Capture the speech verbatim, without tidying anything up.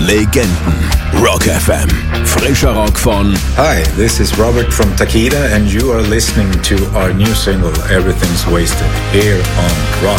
Legenden. Rock F M. Frischer Rock von... Hi, this is Robert from Takida and you are listening to our new single Everything's Wasted here on Rock